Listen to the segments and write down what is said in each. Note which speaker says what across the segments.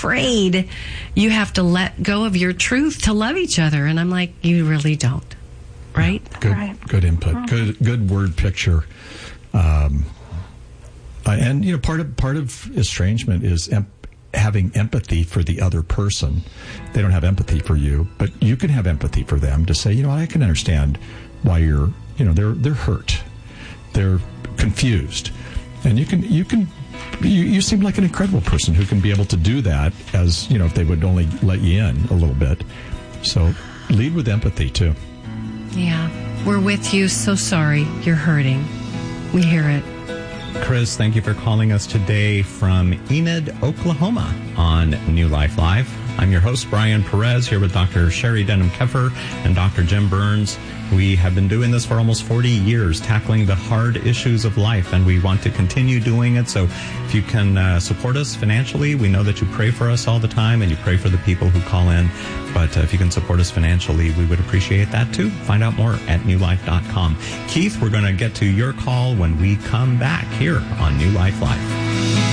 Speaker 1: afraid you have to let go of your truth to love each other. And I'm like, you really don't. Right?
Speaker 2: Good input. Good word picture. And part of estrangement is having empathy for the other person. They don't have empathy for you, but you can have empathy for them to say, I can understand why you're, they're hurt, they're confused, and you seem like an incredible person who can be able to do that, as if they would only let you in a little bit. So lead with empathy too.
Speaker 1: Yeah, we're with you. So sorry you're hurting. We hear it.
Speaker 3: Chris, thank you for calling us today from Enid, Oklahoma on New Life Live. I'm your host, Brian Perez, here with Dr. Sherry Denham-Keffer and Dr. Jim Burns. We have been doing this for almost 40 years, tackling the hard issues of life, and we want to continue doing it. So if you can support us financially, we know that you pray for us all the time, and you pray for the people who call in. But if you can support us financially, we would appreciate that too. Find out more at newlife.com. Keith, we're going to get to your call when we come back here on New Life Live.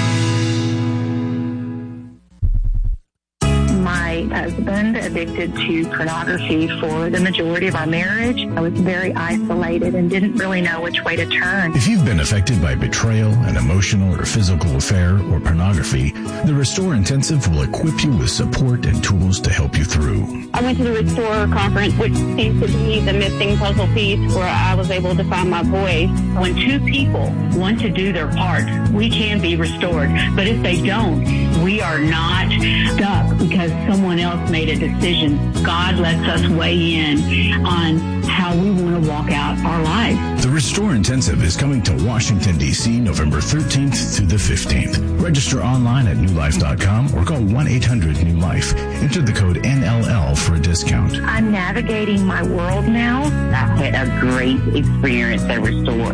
Speaker 4: My husband addicted to pornography for the majority of our marriage. I was very isolated and didn't really know which way to turn.
Speaker 5: If you've been affected by betrayal, an emotional or physical affair, or pornography, the Restore Intensive will equip you with support and tools to help you through.
Speaker 6: I went to the Restore conference, which seems to be the missing puzzle piece where I was able to find my voice.
Speaker 7: When two people want to do their part, we can be restored. But if they don't, we are not stuck because someone else made a decision. God lets us weigh in on how we want to walk out our lives.
Speaker 5: The Restore Intensive is coming to Washington, D.C. November 13th through the 15th. Register online at newlife.com or call 1-800-NEW-LIFE. Enter the code NLL for a discount.
Speaker 4: I'm navigating my world now.
Speaker 7: I've had a great experience at Restore.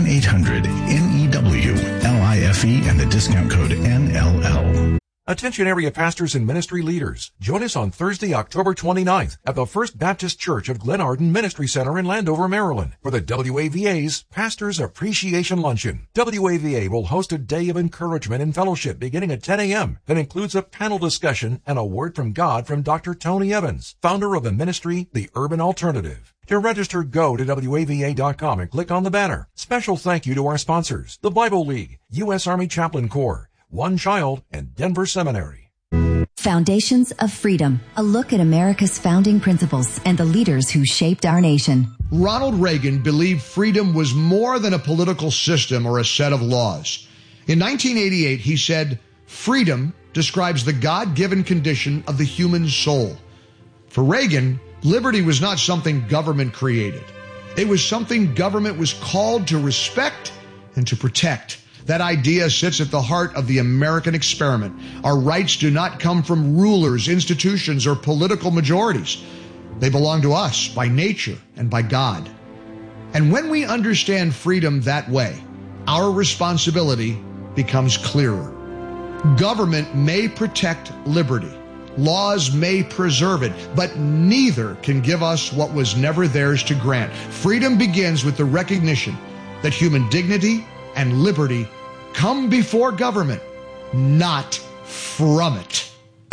Speaker 5: 1-800-NEWLIFE and the discount code NLL.
Speaker 8: Attention area pastors and ministry leaders. Join us on Thursday, October 29th at the First Baptist Church of Glen Arden Ministry Center in Landover, Maryland for the WAVA's Pastors Appreciation Luncheon. WAVA will host a day of encouragement and fellowship beginning at 10 a.m. that includes a panel discussion and a word from God from Dr. Tony Evans, founder of the ministry, The Urban Alternative. To register, go to WAVA.com and click on the banner. Special thank you to our sponsors, the Bible League, U.S. Army Chaplain Corps, One Child, and Denver Seminary.
Speaker 9: Foundations of Freedom, a look at America's founding principles and the leaders who shaped our nation.
Speaker 10: Ronald Reagan believed freedom was more than a political system or a set of laws. In 1988, he said, "Freedom describes the God-given condition of the human soul." For Reagan, liberty was not something government created. It was something government was called to respect and to protect. That idea sits at the heart of the American experiment. Our rights do not come from rulers, institutions, or political majorities. They belong to us by nature and by God. And when we understand freedom that way, our responsibility becomes clearer. Government may protect liberty. Laws may preserve it, but neither can give us what was never theirs to grant. Freedom begins with the recognition that human dignity and liberty come before government, not from it.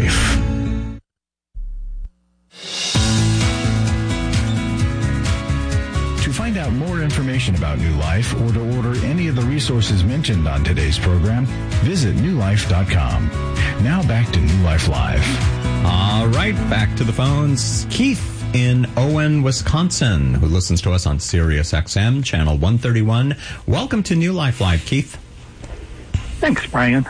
Speaker 5: To find out more information about New Life or to order any of the resources mentioned on today's program, visit newlife.com. Now back to New Life Live.
Speaker 3: All right, back to the phones. Keith in Owen, Wisconsin, who listens to us on Sirius XM, channel 131. Welcome to New Life Live, Keith.
Speaker 11: Thanks, Brian.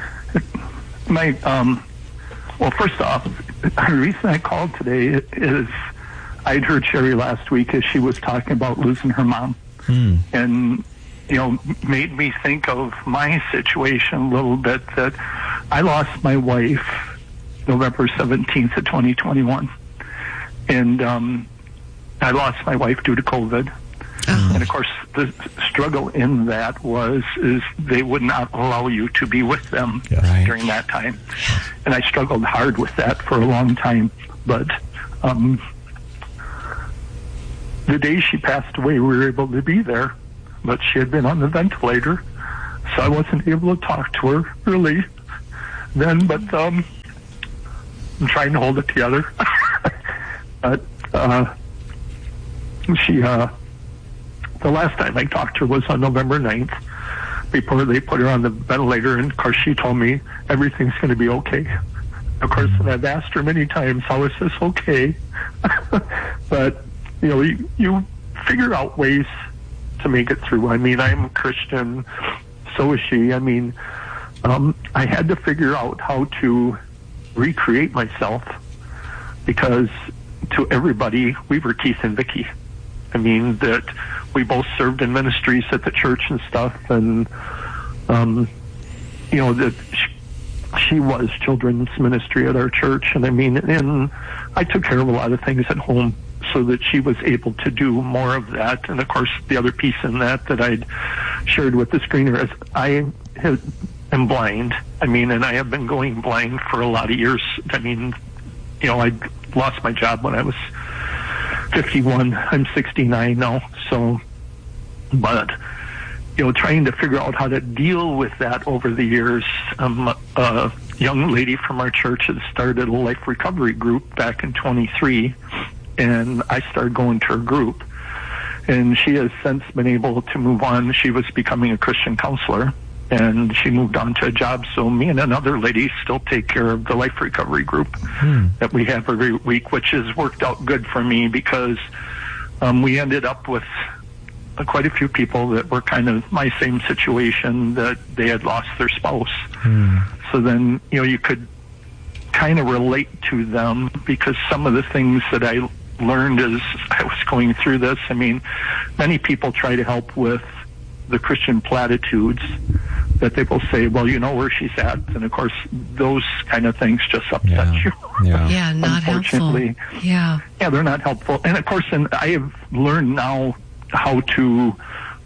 Speaker 11: Well, first off, the reason I called today is I'd heard Sherry last week as she was talking about losing her mom. And, made me think of my situation a little bit, that I lost my wife November 17th of 2021. And I lost my wife due to COVID. And of course, the struggle in that is they would not allow you to be with them during that time. And I struggled hard with that for a long time. But the day she passed away, we were able to be there. But she had been on the ventilator, so I wasn't able to talk to her really then. But I'm trying to hold it together. But she, the last time I talked to her was on November 9th, before they put her on the ventilator, and of course she told me everything's going to be okay. Of course, and I've asked her many times, how is this okay? But, you know, you figure out ways to make it through. I mean, I'm a Christian, so is she. I mean, I had to figure out how to recreate myself, because to everybody, we were Keith and Vicki. I mean, that we both served in ministries at the church and stuff, and, you know, that she was children's ministry at our church, and I mean, and I took care of a lot of things at home so that she was able to do more of that. And of course, the other piece in that I'd shared with the screener is I am blind. I mean, and I have been going blind for a lot of years. I mean, you know, I lost my job when I was 51. I'm 69 now. So, but, you know, trying to figure out how to deal with that over the years. A young lady from our church had started a life recovery group back in 23, and I started going to her group. And she has since been able to move on. She was becoming a Christian counselor, and she moved on to a job. So me and another lady still take care of the life recovery group that we have every week, which has worked out good for me, because we ended up with quite a few people that were kind of my same situation, that they had lost their spouse. So then, you know, you could kind of relate to them, because some of the things that I learned as I was going through this, I mean, many people try to help with the Christian platitudes, that they will say, well, you know where she's at. And of course, those kind of things just upset you.
Speaker 1: Yeah, not helpful. Yeah,
Speaker 11: they're not helpful. And of course, and I have learned now how to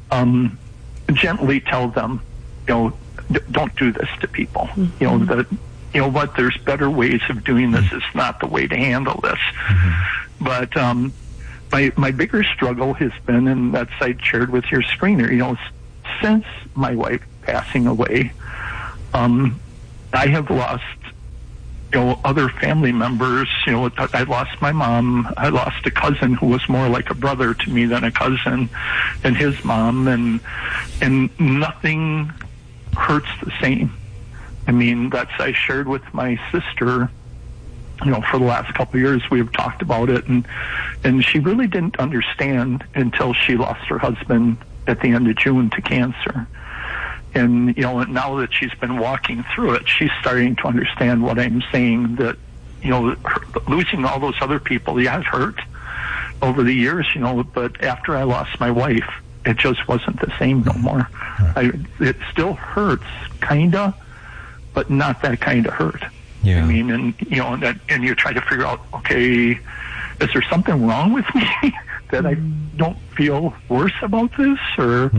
Speaker 11: gently tell them, you know, don't do this to people. You know, that, you know what, there's better ways of doing this. It's not the way to handle this. But my bigger struggle has been, and that's I shared with your screener, you know, since my wife passing away, I have lost, you know, other family members. You know, I lost my mom. I lost a cousin who was more like a brother to me than a cousin, and his mom, and nothing hurts the same. I mean, that's I shared with my sister. You know, for the last couple of years, we have talked about it, and she really didn't understand until she lost her husband at the end of June to cancer. And, you know, now that she's been walking through it, she's starting to understand what I'm saying, that, you know, losing all those other people, yeah, it hurt over the years, you know, but after I lost my wife, it just wasn't the same no more. It still hurts, kinda, but not that kind of hurt. I mean, and, you know, and you try to figure out, okay, is there something wrong with me that I don't feel worse about this? Or,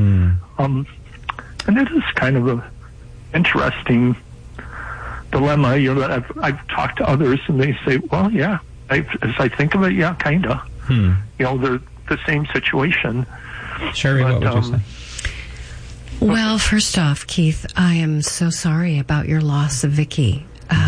Speaker 11: and it is kind of a interesting dilemma, you know, that I've talked to others, and they say, well, yeah, as I think of it, yeah, kind of. You know, they're the same situation.
Speaker 3: Sherry, what would you say?
Speaker 1: Well, first off, Keith, I am so sorry about your loss of Vicki.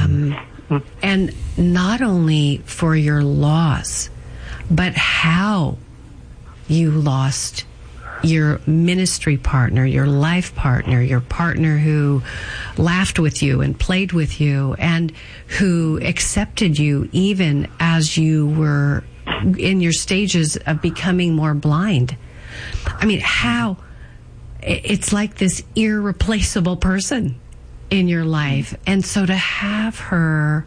Speaker 1: And not only for your loss, but how you lost your ministry partner, your life partner, your partner who laughed with you and played with you and who accepted you even as you were in your stages of becoming more blind. I mean, how it's like this irreplaceable person in your life. And so to have her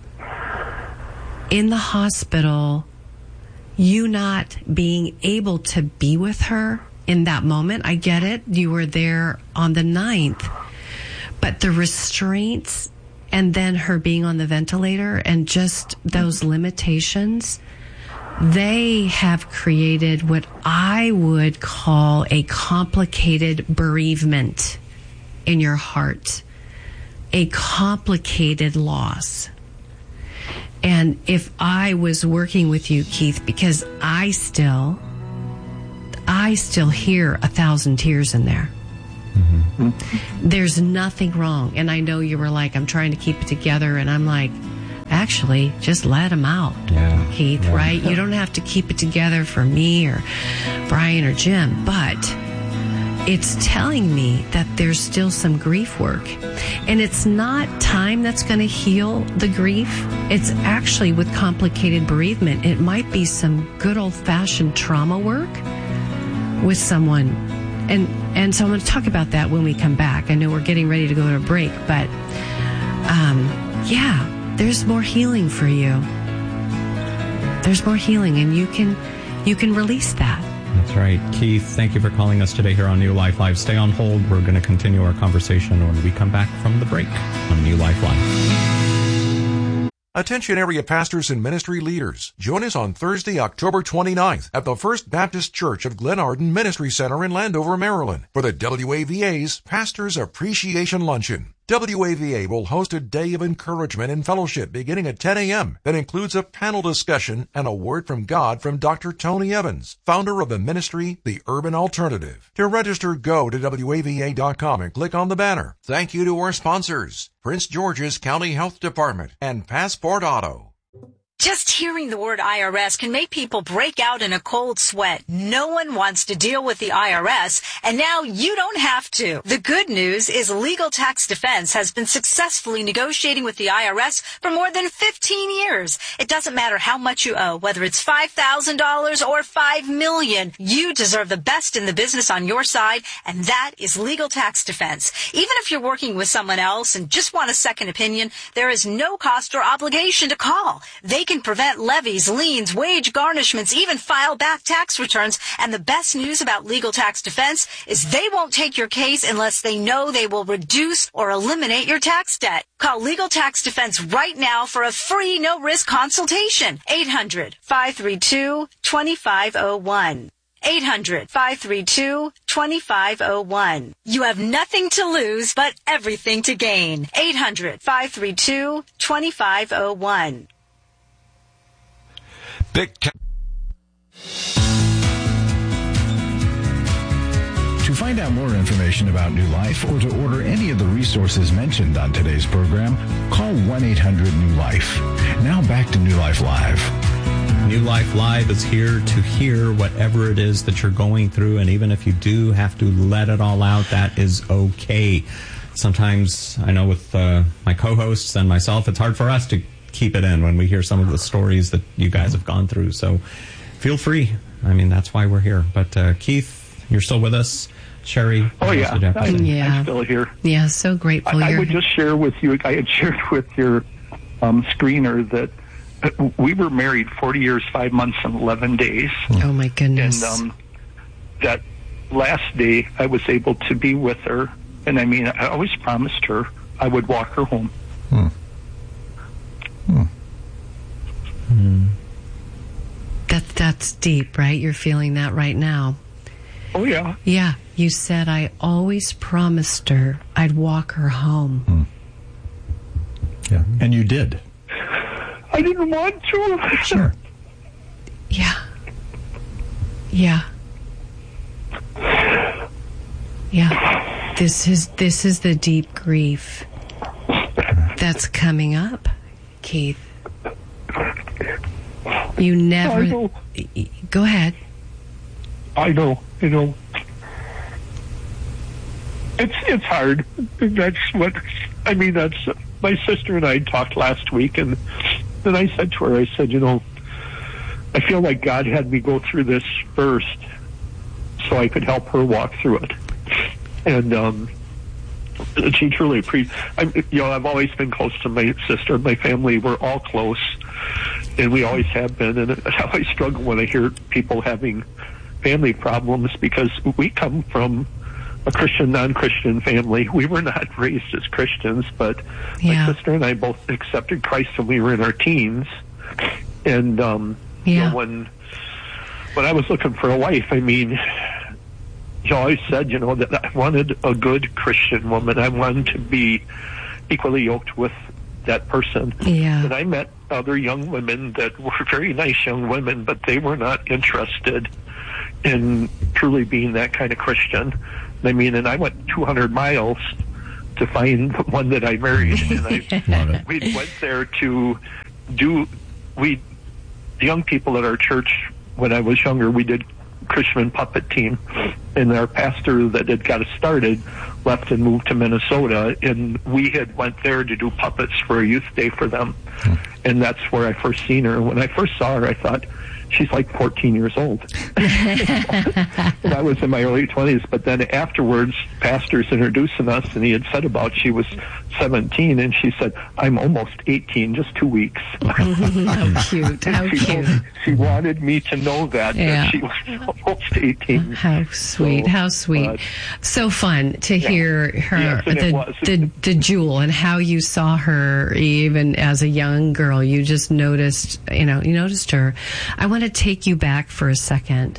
Speaker 1: in the hospital, you not being able to be with her in that moment, I get it. You were there on the 9th, but the restraints and then her being on the ventilator and just those limitations, they have created what I would call a complicated bereavement in your heart. A complicated loss. And if I was working with you, Keith, because I still hear 1,000 tears in there. There's nothing wrong. And I know you were like, I'm trying to keep it together. And I'm like, actually just let them out, Keith, right? You don't have to keep it together for me or Brian or Jim, but it's telling me that there's still some grief work. And it's not time that's going to heal the grief. It's actually with complicated bereavement. It might be some good old-fashioned trauma work with someone. And so I'm going to talk about that when we come back. I know we're getting ready to go to a break, but there's more healing for you. There's more healing, and you can release that.
Speaker 3: That's right. Keith, thank you for calling us today here on New Life Live. Stay on hold. We're going to continue our conversation when we come back from the break on New Life Live.
Speaker 8: Attention area pastors and ministry leaders. Join us on Thursday, October 29th at the First Baptist Church of Glenarden Ministry Center in Landover, Maryland for the WAVA's Pastors Appreciation Luncheon. WAVA will host a day of encouragement and fellowship beginning at 10 a.m. that includes a panel discussion and a word from God from Dr. Tony Evans, founder of the ministry, The Urban Alternative. To register, go to WAVA.com and click on the banner. Thank you to our sponsors, Prince George's County Health Department and Passport Auto.
Speaker 12: Just hearing the word IRS can make people break out in a cold sweat. No one wants to deal with the IRS, and now you don't have to. The good news is Legal Tax Defense has been successfully negotiating with the IRS for more than 15 years. It doesn't matter how much you owe, whether it's $5,000 or $5 million. You deserve the best in the business on your side, and that is Legal Tax Defense. Even if you're working with someone else and just want a second opinion, there is no cost or obligation to call. They can prevent levies, liens, wage garnishments, even file back tax returns. And the best news about Legal Tax Defense is they won't take your case unless they know they will reduce or eliminate your tax debt. Call Legal Tax Defense right now for a free no-risk consultation. 800-532-2501. 800-532-2501. You have nothing to lose but everything to gain. 800-532-2501.
Speaker 5: To find out more information about New Life or to order any of the resources mentioned on today's program, call 1-800-NEW-LIFE. Now back to New Life Live.
Speaker 3: New Life Live is here to hear whatever it is that you're going through, and even if you do have to let it all out, that is okay. Sometimes, I know with my co-hosts and myself, it's hard for us to keep it in when we hear some of the stories that you guys have gone through. So feel free. I mean, that's why we're here. But Keith, you're still with us. Sherry?
Speaker 11: Oh, yeah. I'm still here.
Speaker 1: Yeah, so grateful.
Speaker 11: I would just share with you, I had shared with your screener that we were married 40 years, 5 months, and 11 days.
Speaker 1: Oh, my goodness.
Speaker 11: And that last day, I was able to be with her. And I mean, I always promised her I would walk her home.
Speaker 1: That's deep, right? You're feeling that right now.
Speaker 11: Oh, yeah.
Speaker 1: Yeah. You said, I always promised her I'd walk her home.
Speaker 2: Yeah. And you did.
Speaker 11: I didn't want to.
Speaker 2: Sure.
Speaker 1: Yeah. Yeah. Yeah. This is the deep grief that's coming up, Keith. You never...
Speaker 11: I know.
Speaker 1: Go ahead.
Speaker 11: I know. It's hard. That's what... I mean, that's... My sister and I talked last week, and then I said to her, I said, I feel like God had me go through this first so I could help her walk through it. And she truly I've always been close to my sister and my family. We're all close, and we always have been. And I always struggle when I hear people having family problems because we come from a Christian, non-Christian family. We were not raised as Christians, but my sister and I both accepted Christ when we were in our teens. And when I was looking for a wife, I mean, you always said, that I wanted a good Christian woman. I wanted to be equally yoked with that person.
Speaker 1: Yeah.
Speaker 11: And I met other young women that were very nice young women, but they were not interested in truly being that kind of Christian. I mean, and I went 200 miles to find the one that I married. And we went there to do, the young people at our church, when I was younger, we did Christian puppet team, and our pastor that had got us started left and moved to Minnesota, and we had went there to do puppets for a youth day for them. And that's where I first seen her. When I first saw her, I thought, she's like 14 years old. And I was in my early 20s. But then afterwards, pastor's introducing us, and he had said about she was 17, and she said, I'm almost 18, just 2 weeks.
Speaker 1: How cute. How cute.
Speaker 11: She wanted me to know that she was almost 18.
Speaker 1: How sweet. How sweet. So fun to hear her, the jewel, and how you saw her even as a young girl. You just noticed, you noticed her. I want to take you back for a second.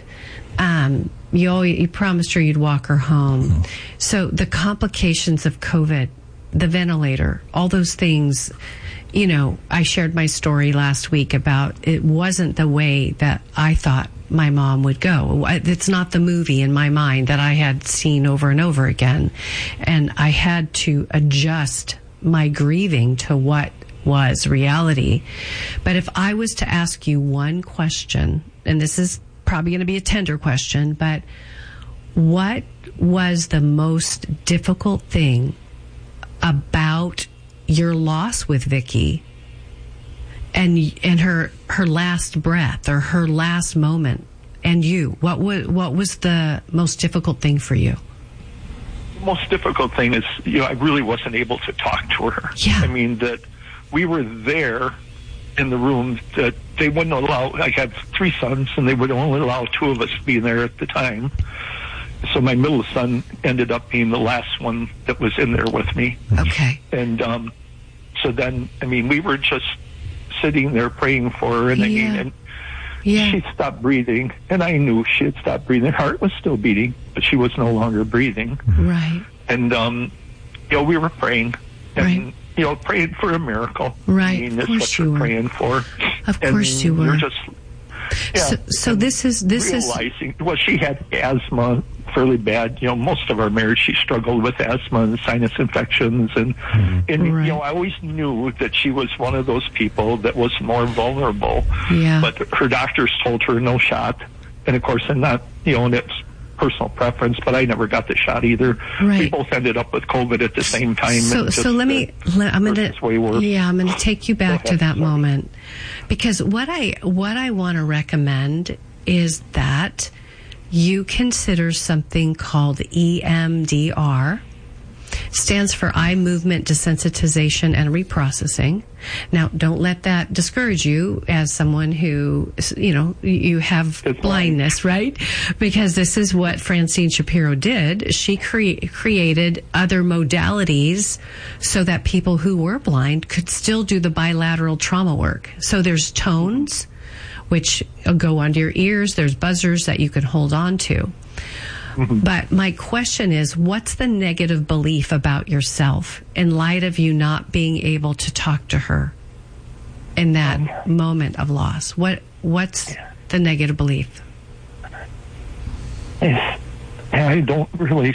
Speaker 1: You promised her you'd walk her home. So the complications of COVID, the ventilator, all those things, I shared my story last week about it wasn't the way that I thought my mom would go. It's not the movie in my mind that I had seen over and over again. And I had to adjust my grieving to what was reality. But if I was to ask you one question, and this is probably going to be a tender question, but what was the most difficult thing about your loss with Vicki and her last breath or her last moment and you? What was the most difficult thing for you?
Speaker 11: The most difficult thing is, I really wasn't able to talk to her.
Speaker 1: Yeah.
Speaker 11: I mean, that we were there in the room, that they wouldn't allow, I have 3 sons, and they would only allow 2 of us being there at the time. So my middle son ended up being the last one that was in there with me.
Speaker 1: Okay.
Speaker 11: And so then, we were just sitting there praying for her, and she stopped breathing, and I knew she had stopped breathing. Her heart was still beating, but she was no longer breathing.
Speaker 1: Right.
Speaker 11: And, we were praying, and, praying for a miracle.
Speaker 1: Right.
Speaker 11: That's what you're praying for.
Speaker 1: Of course you were.
Speaker 11: You're just,
Speaker 1: so this is
Speaker 11: realizing, well, she had asthma fairly bad. Most of our marriage, she struggled with asthma and sinus infections, and I always knew that she was one of those people that was more vulnerable.
Speaker 1: Yeah.
Speaker 11: But her doctors told her no shot, and of course, and not, and it's personal preference, but I never got the shot either.
Speaker 1: Right.
Speaker 11: We both ended up with COVID at the same time.
Speaker 1: So I'm going to take you back to that moment, because what I want to recommend is that you consider something called EMDR. Stands for Eye Movement Desensitization and Reprocessing. Now, don't let that discourage you as someone who, you have blindness, right? Because this is what Francine Shapiro did. She created other modalities so that people who were blind could still do the bilateral trauma work. So there's tones, which go under your ears. There's buzzers that you can hold on to. But my question is, what's the negative belief about yourself in light of you not being able to talk to her in that moment of loss? What's the negative belief?
Speaker 11: I don't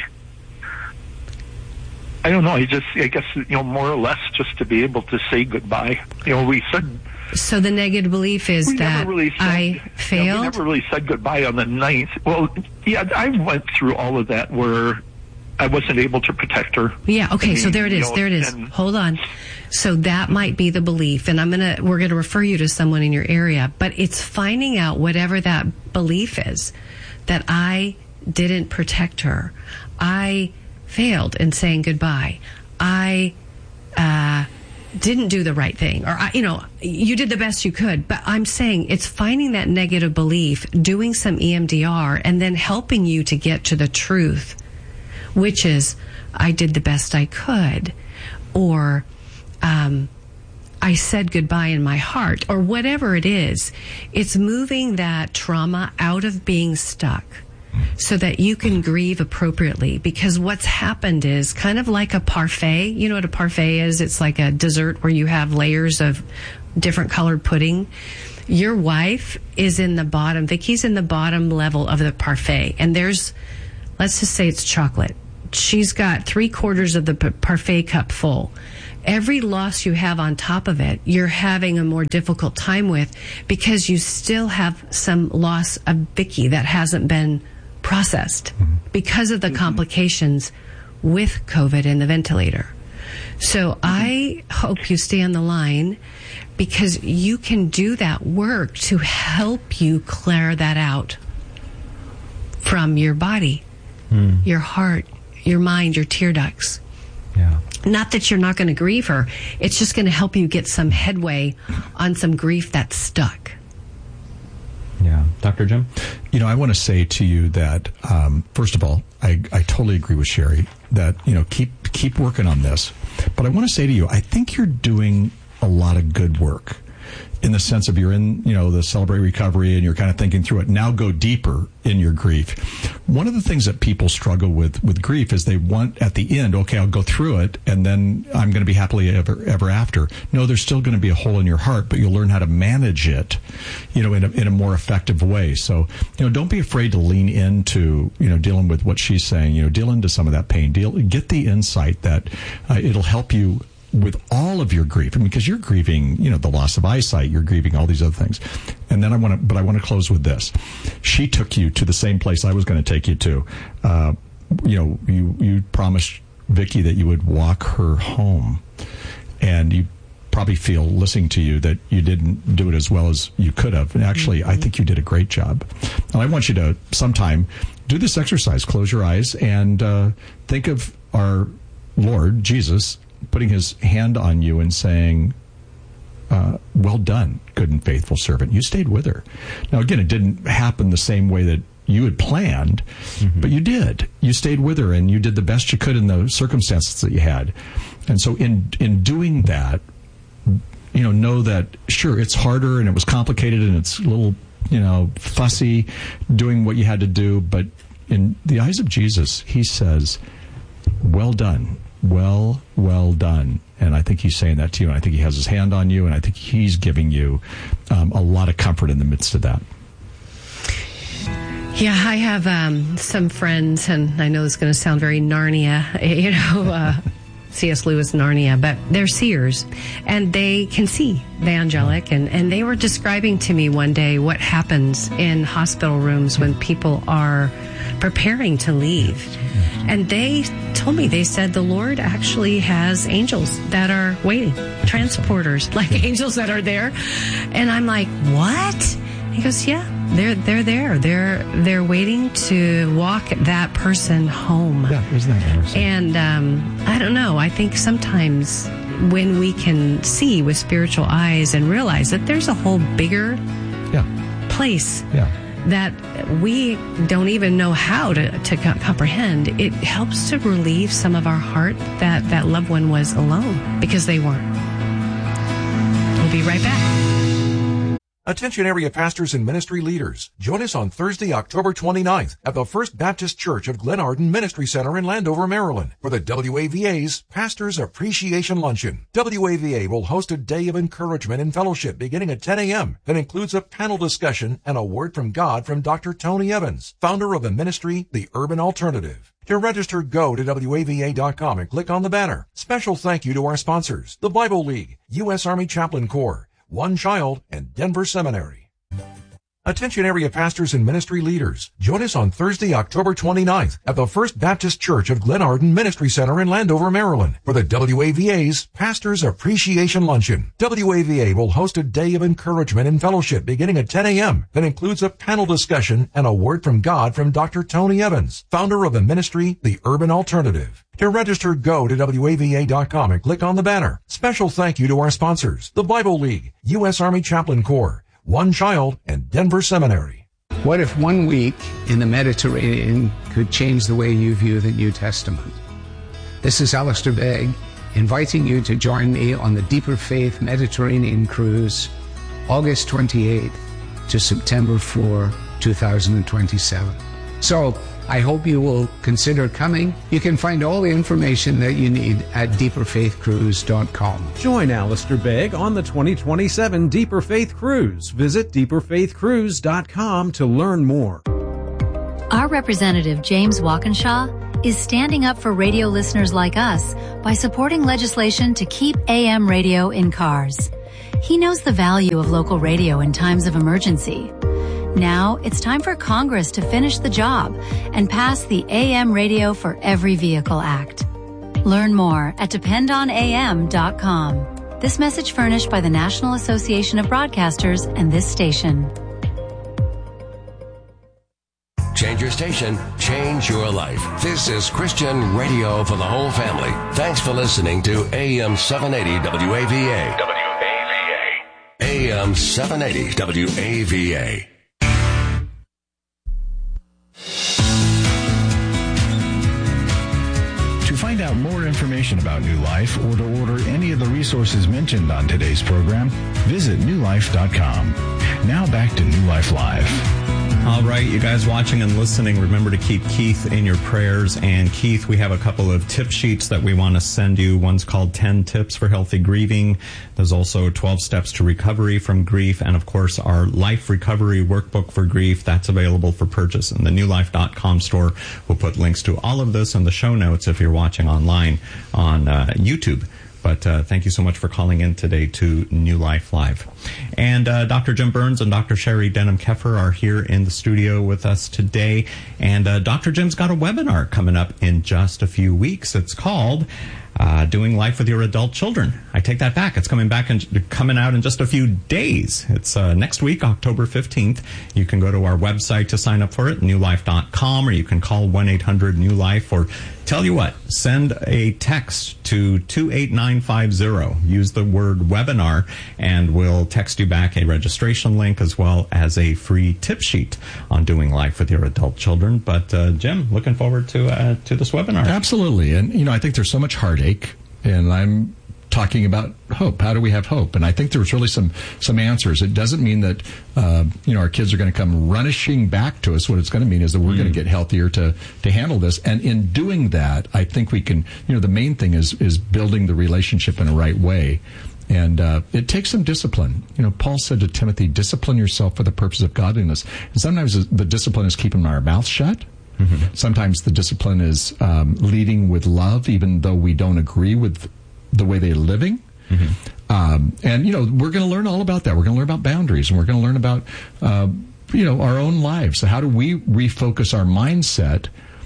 Speaker 11: know. I guess, more or less just to be able to say goodbye. We said.
Speaker 1: So the negative belief is that I failed?
Speaker 11: We never really said goodbye on the 9th. Well, I went through all of that where I wasn't able to protect her.
Speaker 1: Yeah, okay, so there it is. There it is. Hold on. So that might be the belief, and we're going to refer you to someone in your area, but it's finding out whatever that belief is, that I didn't protect her. I failed in saying goodbye. I didn't do the right thing, or you did the best you could. But I'm saying it's finding that negative belief, doing some EMDR, and then helping you to get to the truth, which is I did the best I could, or I said goodbye in my heart, or whatever it is. It's moving that trauma out of being stuck so that you can grieve appropriately. Because what's happened is kind of like a parfait. You know what a parfait is? It's like a dessert where you have layers of different colored pudding. Your wife is in the bottom. Vicki's in the bottom level of the parfait. And let's just say it's chocolate. she's got 3/4 of the parfait cup full. Every loss you have on top of it, you're having a more difficult time with because you still have some loss of Vicky that hasn't been processed because of the complications with COVID and the ventilator. So I hope you stay on the line because you can do that work to help you clear that out from your body, your heart, your mind, your tear ducts.
Speaker 3: Yeah.
Speaker 1: Not that you're not going to grieve her. It's just going to help you get some headway on some grief that's stuck.
Speaker 3: Yeah. Dr. Jim?
Speaker 2: I want to say to you that, first of all, I totally agree with Sherry that, keep working on this. But I want to say to you, I think you're doing a lot of good work in the sense of you're in, the Celebrate Recovery and you're kind of thinking through it. Now go deeper in your grief. One of the things that people struggle with grief is they want at the end, okay, I'll go through it and then I'm going to be happily ever after. No, there's still going to be a hole in your heart, but you'll learn how to manage it, in a more effective way. So, don't be afraid to lean into, dealing with what she's saying, deal into some of that pain, get the insight that it'll help you with all of your grief, because you're grieving, the loss of eyesight, you're grieving all these other things. And then I want to close with this. She took you to the same place I was going to take you to. You promised Vicky that you would walk her home, and you probably feel, listening to you, that you didn't do it as well as you could have. And actually, I think you did a great job. And I want you to sometime do this exercise. Close your eyes and think of our Lord Jesus putting his hand on you and saying, well done, good and faithful servant. You stayed with her. Now, again, it didn't happen the same way that you had planned, but you did. You stayed with her and you did the best you could in the circumstances that you had. And so in doing that, know that, sure, it's harder and it was complicated and it's a little, fussy doing what you had to do. But in the eyes of Jesus, he says, well done. Well done. And I think he's saying that to you, and I think he has his hand on you, and I think he's giving you a lot of comfort in the midst of that.
Speaker 1: Yeah, I have some friends, and I know it's going to sound very Narnia, C.S. Lewis Narnia, but they're seers, and they can see the angelic, and they were describing to me one day what happens in hospital rooms when people are preparing to leave. And they told me, they said the Lord actually has angels that are waiting, transporters, like angels that are there. And I'm like, what? He goes, yeah, they're there. They're waiting to walk that person home.
Speaker 2: Yeah, isn't that interesting?
Speaker 1: And I don't know. I think sometimes when we can see with spiritual eyes and realize that there's a whole bigger place that we don't even know how to comprehend, it helps to relieve some of our heart that loved one was alone because they weren't. We'll be right back.
Speaker 8: Attention area pastors and ministry leaders. Join us on Thursday, October 29th at the First Baptist Church of Glen Arden Ministry Center in Landover, Maryland for the WAVA's Pastors Appreciation Luncheon. WAVA will host a day of encouragement and fellowship beginning at 10 a.m. that includes a panel discussion and a word from God from Dr. Tony Evans, founder of the ministry, The Urban Alternative. To register, go to WAVA.com and click on the banner. Special thank you to our sponsors, the Bible League, U.S. Army Chaplain Corps, One Child, and Denver Seminary. Attention area pastors and ministry leaders. Join us on Thursday, October 29th at the First Baptist Church of Glen Arden Ministry Center in Landover, Maryland for the WAVA's Pastors Appreciation Luncheon. WAVA will host a day of encouragement and fellowship beginning at 10 a.m. that includes a panel discussion and a word from God from Dr. Tony Evans, founder of the ministry, The Urban Alternative. To register, go to WAVA.com and click on the banner. Special thank you to our sponsors, the Bible League, U.S. Army Chaplain Corps, One Child, and Denver Seminary.
Speaker 13: What if 1 week in the Mediterranean could change the way you view the New Testament? This is Alistair Begg, inviting you to join me on the Deeper Faith Mediterranean Cruise, August 28th to September 4, 2027. So, I hope you will consider coming. You can find all the information that you need at deeperfaithcruise.com.
Speaker 14: Join Alistair Begg on the 2027 Deeper Faith Cruise. Visit deeperfaithcruise.com to learn more.
Speaker 15: Our representative, James Walkinshaw, is standing up for radio listeners like us by supporting legislation to keep AM radio in cars. He knows the value of local radio in times of emergency. Now it's time for Congress to finish the job and pass the AM Radio for Every Vehicle Act. Learn more at dependonam.com. This message furnished by the National Association of Broadcasters and this station.
Speaker 16: Change your station, change your life. This is Christian radio for the whole family. Thanks for listening to AM 780 WAVA. AM 780 WAVA.
Speaker 5: To find out more information about New Life or to order any of the resources mentioned on today's program, visit newlife.com. Now back to New Life Live.
Speaker 3: All right, you guys watching and listening, remember to keep Keith in your prayers. And Keith, we have a couple of tip sheets that we want to send you. One's called 10 Tips for Healthy Grieving. There's also 12 Steps to Recovery from Grief. And, of course, our Life Recovery Workbook for Grief. That's available for purchase in the newlife.com store. We'll put links to all of this in the show notes if you're watching online on YouTube. But thank you so much for calling in today to New Life Live. And Dr. Jim Burns and Dr. Sherry Denham-Keffer are here in the studio with us today. And Dr. Jim's got a webinar coming up in just a few weeks. It's called Doing Life with Your Adult Children. I take that back. It's coming out in just a few days. It's next week, October 15th. You can go to our website to sign up for it, newlife.com, or you can call 1-800-NEW-LIFE, or tell you what, send a text to 28950. Use the word webinar, and we'll text you back a registration link as well as a free tip sheet on doing life with your adult children. But Jim, looking forward to this webinar.
Speaker 2: Absolutely. And, I think there's so much heartache, and I'm talking about hope. How do we have hope? And I think there's really some answers. It doesn't mean that, our kids are going to come rushing back to us. What it's going to mean is that we're going to get healthier to handle this. And in doing that, I think we can, the main thing is building the relationship in a right way. And it takes some discipline. Paul said to Timothy, discipline yourself for the purpose of godliness. And sometimes the discipline is keeping our mouth shut. Mm-hmm. Sometimes the discipline is leading with love, even though we don't agree with the way they're living. Mm-hmm. And, we're going to learn all about that. We're going to learn about boundaries, and we're going to learn about, our own lives. So how do we refocus our mindset?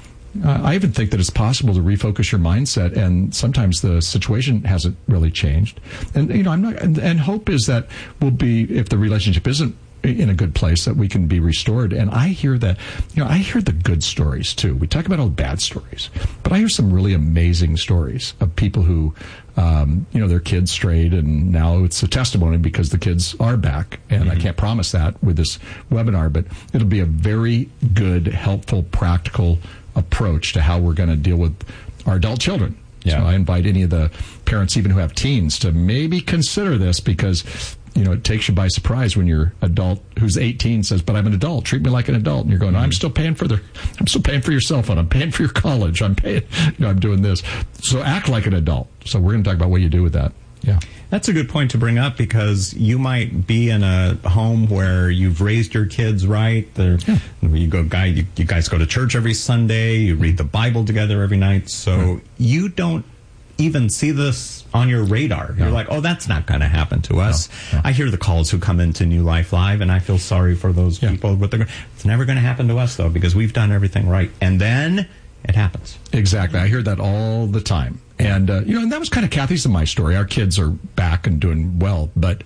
Speaker 2: I even think that it's possible to refocus your mindset, and sometimes the situation hasn't really changed. And, and hope is that we'll be, if the relationship isn't in a good place, that we can be restored. And I hear that, I hear the good stories too. We talk about all the bad stories, but I hear some really amazing stories of people who, their kids strayed, and now it's a testimony because the kids are back. And I can't promise that with this webinar, but it'll be a very good, helpful, practical approach to how we're going to deal with our adult children. Yeah. So I invite any of the parents, even who have teens, to maybe consider this, because it takes you by surprise when your adult who's 18 says, "But I'm an adult. Treat me like an adult." And you're going, "I'm still paying for your cell phone. I'm paying for your college. I'm paying. I'm doing this." So act like an adult. So we're going to talk about what you do with that. Yeah.
Speaker 3: That's a good point to bring up, because you might be in a home where you've raised your kids right. You guys go to church every Sunday. You read the Bible together every night. So you don't even see this on your radar. You're like, "Oh, that's not going to happen to us." No. I hear the calls who come into New Life Live, and I feel sorry for those people. But it's never going to happen to us, though, because we've done everything right. And then it happens.
Speaker 2: Exactly. I hear that all the time. And, and that was kind of Kathy's and my story. Our kids are back and doing well. But,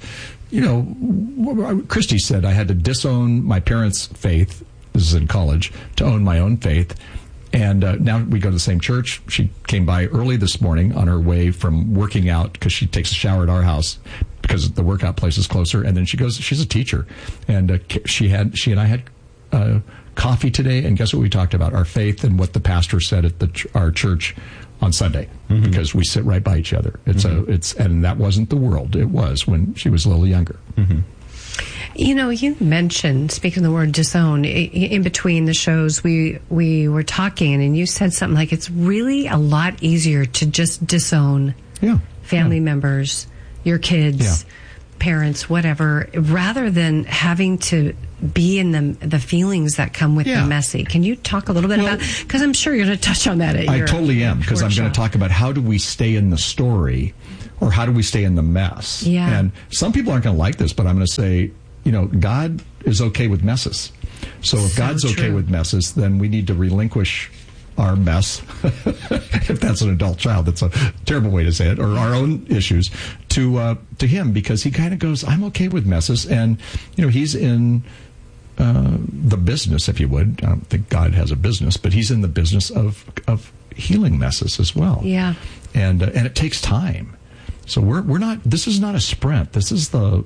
Speaker 2: Christy said I had to disown my parents' faith, this is in college, to own my own faith. And now we go to the same church. She came by early this morning on her way from working out, because she takes a shower at our house because the workout place is closer. And then she goes, she's a teacher. And she and I had coffee today. And guess what we talked about? Our faith and what the pastor said at our church on Sunday, because we sit right by each other. And that wasn't the world. It was when she was a little younger. Mm-hmm.
Speaker 1: You mentioned, speaking of the word disown, in between the shows we were talking, and you said something like it's really a lot easier to just disown family members, your kids. parents, whatever, rather than having to be in the feelings that come with the messy. Can you talk a little bit about, because I'm sure you're going to touch on that at
Speaker 2: I totally am, because I'm going to talk about how do we stay in the story, or how do we stay in the mess. And some people aren't going to like this, but I'm going to say, God is okay with messes. So if God's okay with messes, then we need to relinquish our mess, if that's an adult child, that's a terrible way to say it, or our own issues, to him, because he kind of goes, I'm okay with messes. And, he's in the business, if you would. I don't think God has a business, but he's in the business of healing messes as well.
Speaker 1: Yeah.
Speaker 2: And it takes time. So we're not, this is not a sprint. This is the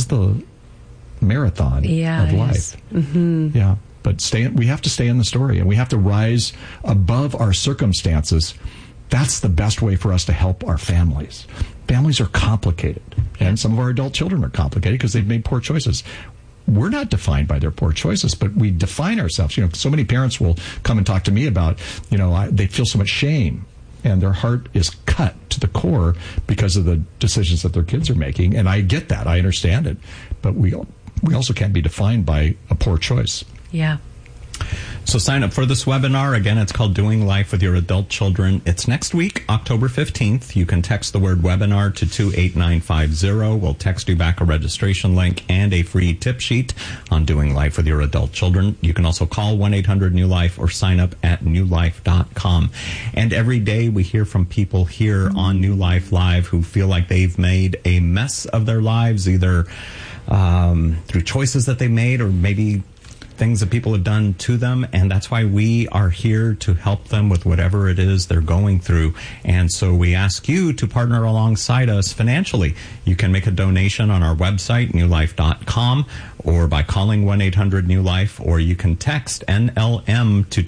Speaker 2: marathon of life.
Speaker 1: Mm-hmm.
Speaker 2: Yeah. But we have to stay in the story, and we have to rise above our circumstances. That's the best way for us to help our families. Families are complicated, and some of our adult children are complicated because they've made poor choices. We're not defined by their poor choices, but we define ourselves. So many parents will come and talk to me about, they feel so much shame, and their heart is cut to the core because of the decisions that their kids are making. And I get that. I understand it. But we also can't be defined by a poor choice.
Speaker 1: Yeah.
Speaker 3: So sign up for this webinar. Again, it's called Doing Life with Your Adult Children. It's next week, October 15th. You can text the word webinar to 28950. We'll text you back a registration link and a free tip sheet on doing life with your adult children. You can also call 1-800-NEW-LIFE or sign up at newlife.com. And every day we hear from people here on New Life Live who feel like they've made a mess of their lives, either through choices that they made or maybe things that people have done to them, and that's why we are here to help them with whatever it is they're going through. And so we ask you to partner alongside us financially. You can make a donation on our website, newlife.com, or by calling 1-800-NEW-LIFE, or you can text NLM to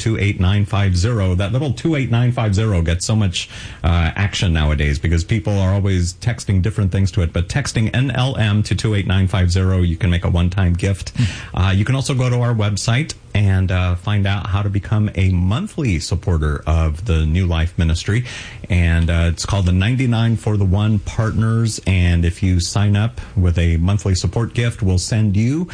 Speaker 3: 28950. That little 28950 gets so much action nowadays because people are always texting different things to it. But texting NLM to 28950, you can make a one-time gift. You can also go to our website and find out how to become a monthly supporter of the New Life Ministry. And it's called the 99 for the One Partners. And if you sign up with a monthly support gift, we'll send you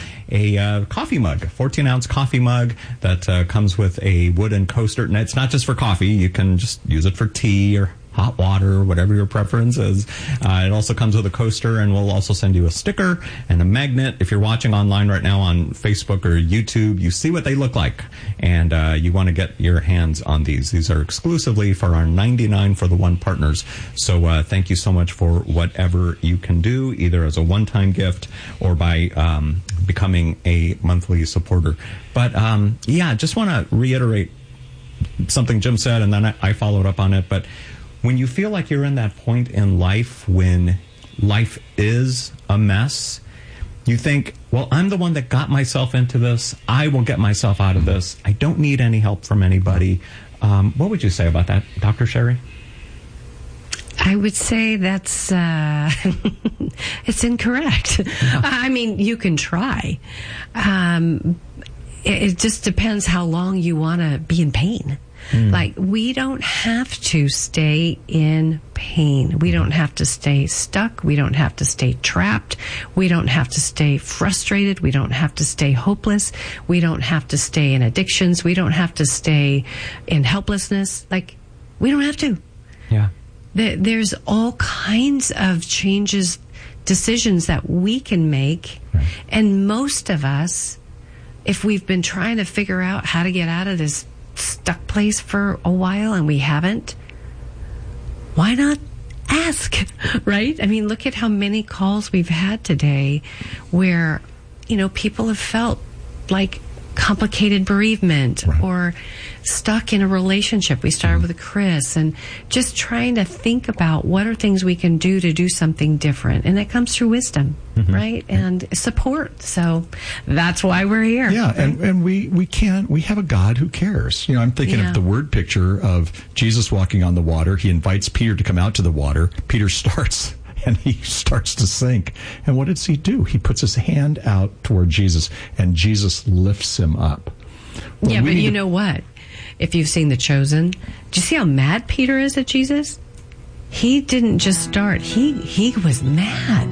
Speaker 3: a coffee mug, a 14-ounce coffee mug that comes with a wooden coaster. And it's not just for coffee. You can just use it for tea or hot water, whatever your preference is. It also comes with a coaster, and we'll also send you a sticker and a magnet. If you're watching online right now on Facebook or YouTube, you see what they look like, and you want to get your hands on these. These are exclusively for our 99 for the One partners. So thank you so much for whatever you can do, either as a one-time gift or by becoming a monthly supporter. But just want to reiterate something Jim said, and then I followed up on it. But when you feel like you're in that point in life when life is a mess, you think, well, I'm the one that got myself into this. I will get myself out of this. I don't need any help from anybody. What would you say about that, Dr. Sherry?
Speaker 1: I would say that's it's incorrect. I mean, you can try. It just depends how long you want to be in pain. Like, we don't have to stay in pain. We don't have to stay stuck. We don't have to stay trapped. We don't have to stay frustrated. We don't have to stay hopeless. We don't have to stay in addictions. We don't have to stay in helplessness. Like, we don't have to.
Speaker 3: Yeah.
Speaker 1: There's all kinds of changes, decisions that we can make. Right. And most of us, if we've been trying to figure out how to get out of this stuck place for a while and we haven't, why not ask, right? I mean, look at how many calls we've had today where, people have felt like complicated bereavement or stuck in a relationship. We started with Chris and just trying to think about what are things we can do to do something different. And that comes through wisdom, right? And support. So that's why we're here.
Speaker 2: Yeah. And we have a God who cares. I'm thinking of the word picture of Jesus walking on the water. He invites Peter to come out to the water. Peter starts and he starts to sink. And what does he do? He puts his hand out toward Jesus, and Jesus lifts him up.
Speaker 1: Well, but you know what? If you've seen The Chosen, do you see how mad Peter is at Jesus? He didn't just start. He was mad.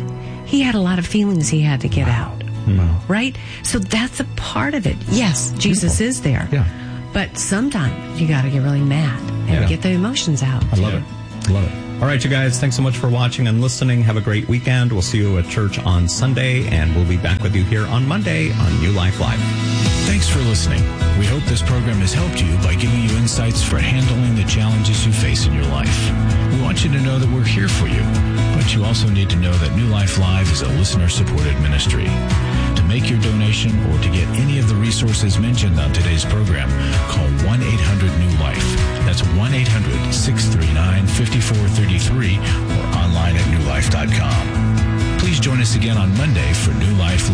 Speaker 1: he had a lot of feelings he had to get out. Right? So that's a part of it. Yes, Jesus is there.
Speaker 2: Yeah.
Speaker 1: But sometimes you got to get really mad and get the emotions out.
Speaker 2: I love it. Love it.
Speaker 3: All right, you guys, thanks so much for watching and listening. Have a great weekend. We'll see you at church on Sunday, and we'll be back with you here on Monday on New Life Live.
Speaker 5: Thanks for listening. We hope this program has helped you by giving you insights for handling the challenges you face in your life. We want you to know that we're here for you, but you also need to know that New Life Live is a listener-supported ministry. To make your donation or to get any of the resources mentioned on today's program, call 1-800-NEW-LIFE. That's 1-800-639-5433 or online at newlife.com. Please join us again on Monday for New Life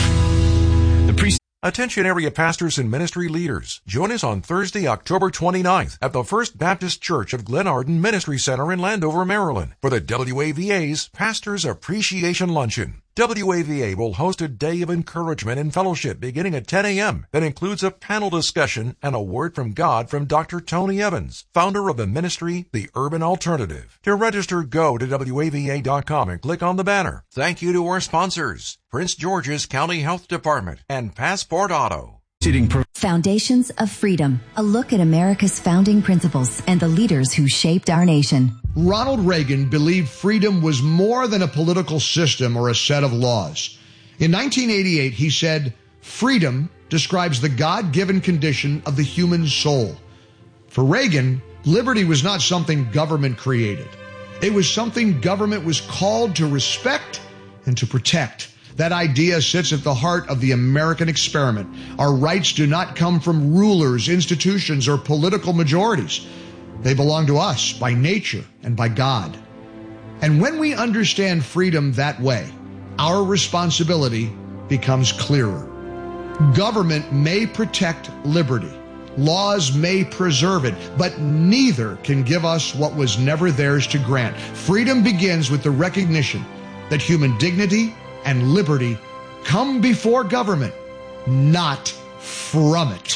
Speaker 5: Live.
Speaker 8: Attention area pastors and ministry leaders. Join us on Thursday, October 29th at the First Baptist Church of Glen Arden Ministry Center in Landover, Maryland for the WAVA's Pastors Appreciation Luncheon. WAVA will host a day of encouragement and fellowship beginning at 10 a.m. that includes a panel discussion and a word from God from Dr. Tony Evans, founder of the ministry, The Urban Alternative. To register, go to WAVA.com and click on the banner. Thank you to our sponsors, Prince George's County Health Department and Passport Auto.
Speaker 9: Foundations of Freedom, a look at America's founding principles and the leaders who shaped our nation.
Speaker 10: Ronald Reagan believed freedom was more than a political system or a set of laws. In 1988, he said, "Freedom describes the God-given condition of the human soul." For Reagan, liberty was not something government created. It was something government was called to respect and to protect. That idea sits at the heart of the American experiment. Our rights do not come from rulers, institutions, or political majorities. They belong to us by nature and by God. And when we understand freedom that way, our responsibility becomes clearer. Government may protect liberty. Laws may preserve it, but neither can give us what was never theirs to grant. Freedom begins with the recognition that human dignity and liberty come before government, not from it.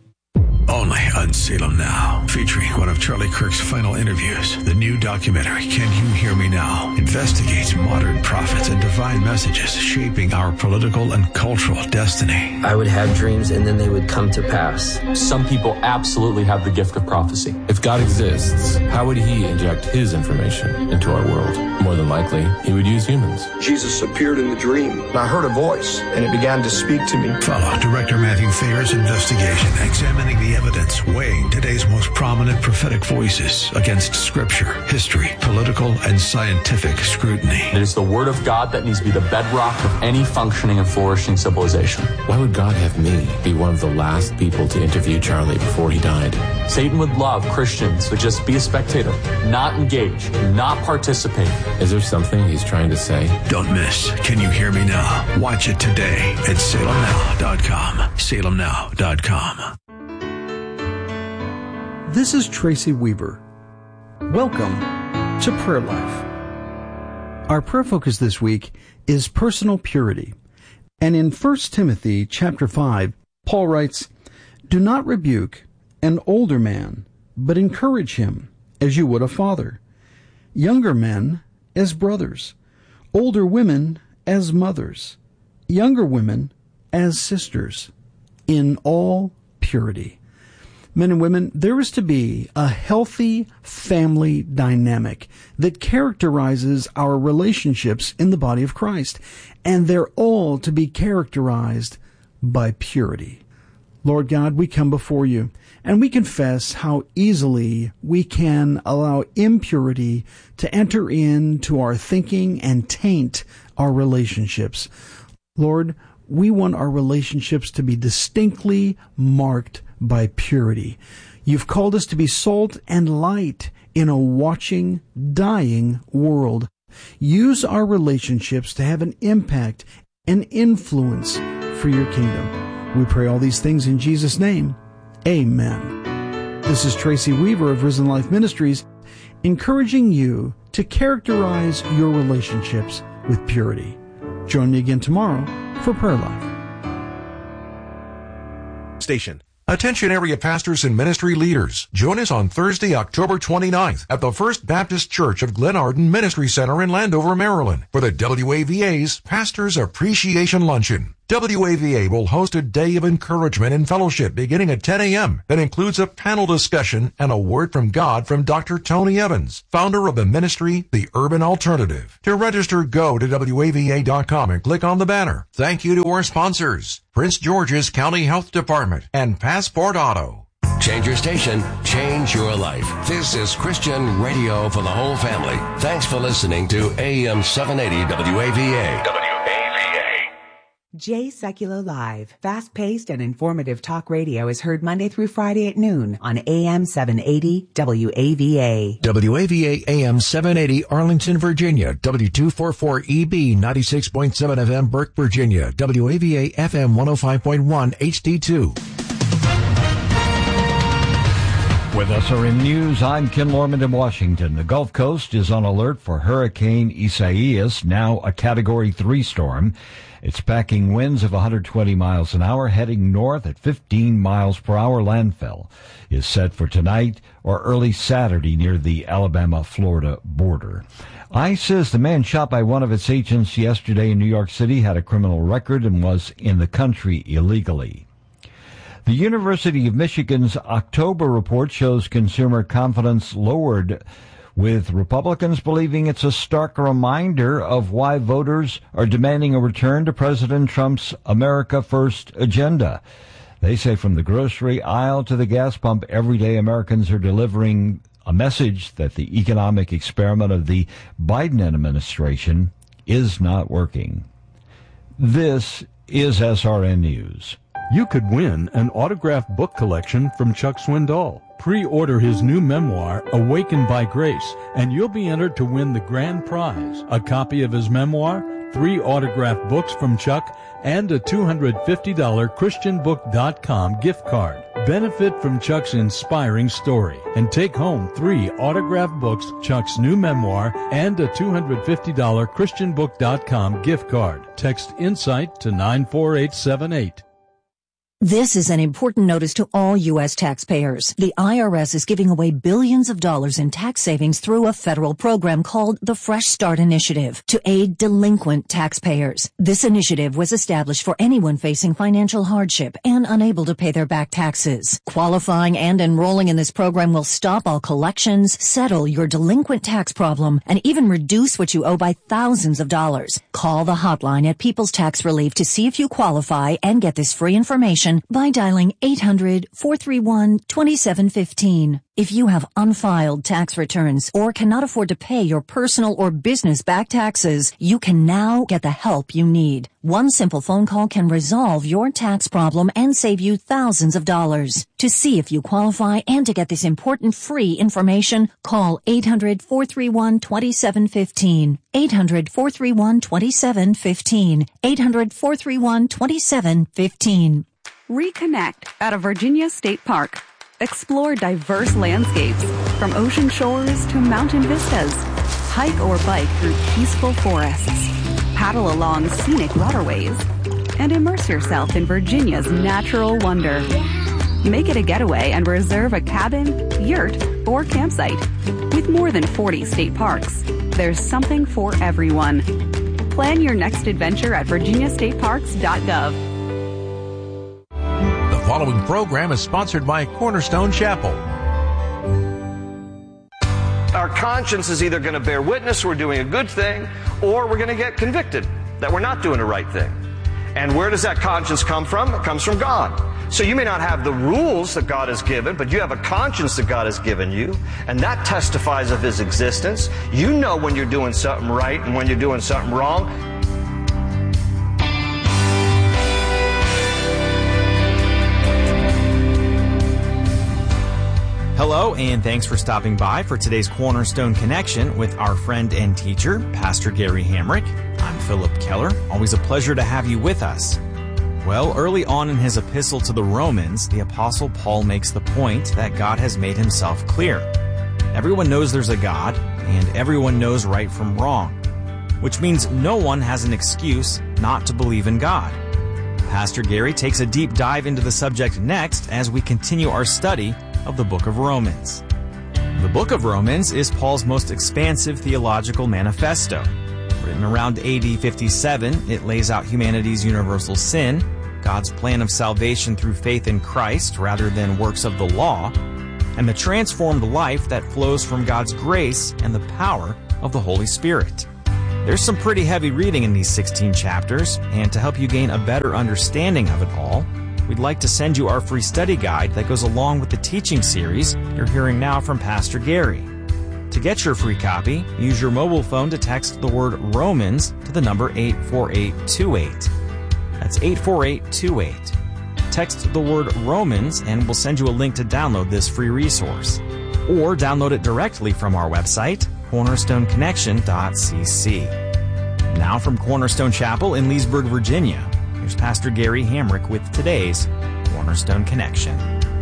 Speaker 17: Only on Salem Now, featuring one of Charlie Kirk's final interviews. The new documentary, Can You Hear Me Now?, investigates modern prophets and divine messages shaping our political and cultural destiny.
Speaker 18: I would have dreams and then they would come to pass.
Speaker 19: Some people absolutely have the gift of prophecy. If God exists, how would he inject his information into our world? More than likely, he would use humans.
Speaker 20: Jesus appeared in the dream, and I heard a voice, and it began to speak to me.
Speaker 17: Follow Director Matthew Thayer's investigation, examining the evidence, weighing today's most prominent prophetic voices against scripture, history, political, and scientific scrutiny.
Speaker 19: It is the word of God that needs to be the bedrock of any functioning and flourishing civilization.
Speaker 21: Why would God have me be one of the last people to interview Charlie before he died?
Speaker 19: Satan would love Christians to just be a spectator, not engage, not participate.
Speaker 21: Is there something he's trying to say?
Speaker 17: Don't miss Can You Hear Me Now? Watch it today at salemnow.com. salemnow.com.
Speaker 22: This is Tracy Weaver. Welcome to Prayer Life. Our prayer focus this week is personal purity. And in 1 Timothy chapter 5, Paul writes, "Do not rebuke an older man, but encourage him as you would a father. Younger men as brothers, older women as mothers, younger women as sisters, in all purity." Men and women, there is to be a healthy family dynamic that characterizes our relationships in the body of Christ, and they're all to be characterized by purity. Lord God, we come before you, and we confess how easily we can allow impurity to enter into our thinking and taint our relationships. Lord, we want our relationships to be distinctly marked by purity. You've called us to be salt and light in a watching, dying world. Use our relationships to have an impact and influence for your kingdom. We pray all these things in Jesus' name. Amen. This is Tracy Weaver of Risen Life Ministries, encouraging you to characterize your relationships with purity. Join me again tomorrow for Prayer Life.
Speaker 23: Station.
Speaker 8: Attention area pastors and ministry leaders. Join us on Thursday, October 29th at the First Baptist Church of Glen Arden Ministry Center in Landover, Maryland for the WAVA's Pastors Appreciation Luncheon. WAVA will host a day of encouragement and fellowship beginning at 10 a.m. that includes a panel discussion and a word from God from Dr. Tony Evans, founder of the ministry, The Urban Alternative. To register, go to WAVA.com and click on the banner. Thank you to our sponsors, Prince George's County Health Department and Passport Auto.
Speaker 16: Change your station, change your life. This is Christian radio for the whole family. Thanks for listening to AM 780 WAVA.
Speaker 4: Jay Sekulow Live, fast-paced and informative talk radio is heard Monday through Friday at noon on AM 780 WAVA.
Speaker 8: WAVA AM 780 Arlington, Virginia. W244EB 96.7 FM Burke, Virginia. WAVA FM 105.1 HD2.
Speaker 6: With SRN News, I'm Ken Lorman in Washington. The Gulf Coast is on alert for Hurricane Isaias, now a Category 3 storm. It's packing winds of 120 miles an hour, heading north at 15 miles per hour. Landfall is set for tonight or early Saturday near the Alabama-Florida border. ICE says the man shot by one of its agents yesterday in New York City had a criminal record and was in the country illegally. The University of Michigan's October report shows consumer confidence lowered, with Republicans believing it's a stark reminder of why voters are demanding a return to President Trump's America First agenda. They say from the grocery aisle to the gas pump, everyday Americans are delivering a message that the economic experiment of the Biden administration is not working. This is SRN News.
Speaker 23: You could win an autographed book collection from Chuck Swindoll. Pre-order his new memoir, Awakened by Grace, and you'll be entered to win the grand prize, a copy of his memoir, 3 autographed books from Chuck, and a $250 ChristianBook.com gift card. Benefit from Chuck's inspiring story and take home 3 autographed books, Chuck's new memoir, and a $250 ChristianBook.com gift card. Text INSIGHT to 94878.
Speaker 24: This is an important notice to all U.S. taxpayers. The IRS is giving away billions of dollars in tax savings through a federal program called the Fresh Start Initiative to aid delinquent taxpayers. This initiative was established for anyone facing financial hardship and unable to pay their back taxes. Qualifying and enrolling in this program will stop all collections, settle your delinquent tax problem, and even reduce what you owe by thousands of dollars. Call the hotline at People's Tax Relief to see if you qualify and get this free information by dialing 800-431-2715. If you have unfiled tax returns or cannot afford to pay your personal or business back taxes, you can now get the help you need. One simple phone call can resolve your tax problem and save you thousands of dollars. To see if you qualify and to get this important free information, call 800-431-2715. 800-431-2715. 800-431-2715.
Speaker 25: Reconnect at a Virginia state park. Explore diverse landscapes, from ocean shores to mountain vistas. Hike or bike through peaceful forests. Paddle along scenic waterways. And immerse yourself in Virginia's natural wonder. Make it a getaway and reserve a cabin, yurt, or campsite. With more than 40 state parks, there's something for everyone. Plan your next adventure at virginiastateparks.gov.
Speaker 8: The following program is sponsored by Cornerstone Chapel.
Speaker 26: Our conscience is either going to bear witness we're doing a good thing, or we're going to get convicted that we're not doing the right thing. And where does that conscience come from? It comes from God. So you may not have the rules that God has given, but you have a conscience that God has given you, and that testifies of His existence. You know when you're doing something right and when you're doing something wrong.
Speaker 27: Hello, and thanks for stopping by for today's Cornerstone Connection with our friend and teacher, Pastor Gary Hamrick. I'm Philip Keller. Always a pleasure to have you with us. Well, early on in his epistle to the Romans, the Apostle Paul makes the point that God has made Himself clear. Everyone knows there's a God, and everyone knows right from wrong, which means no one has an excuse not to believe in God. Pastor Gary takes a deep dive into the subject next as we continue our study of the book of Romans. The book of Romans is Paul's most expansive theological manifesto. Written around AD 57, it lays out humanity's universal sin, God's plan of salvation through faith in Christ rather than works of the law, and the transformed life that flows from God's grace and the power of the Holy Spirit. There's some pretty heavy reading in these 16 chapters, and to help you gain a better understanding of it all, we'd like to send you our free study guide that goes along with the teaching series you're hearing now from Pastor Gary. To get your free copy, use your mobile phone to text the word Romans to the number 84828. That's 84828. Text the word Romans and we'll send you a link to download this free resource. Or download it directly from our website, cornerstoneconnection.cc. Now from Cornerstone Chapel in Leesburg, Virginia, here's Pastor Gary Hamrick with today's Cornerstone Connection.